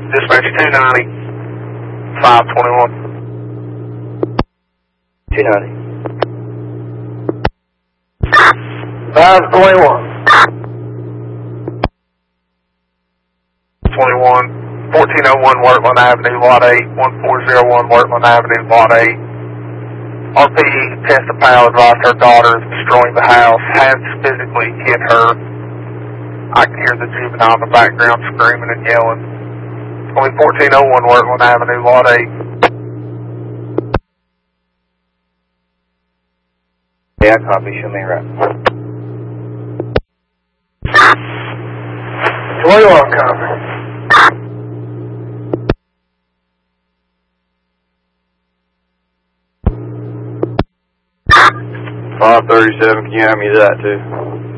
Dispatch 290, 521. 290. 521. 1401 Wortland Avenue, Lot 8, 1401 Wortland Avenue, Lot 8. RPE Tessa Powell advised her daughter is destroying the house, has physically hit her. I can hear the juvenile in the background screaming and yelling. Only 1401 Wortland Avenue, Lot 8. Yeah, copy. Show me right. 21, copy. 537, can you hand me that too?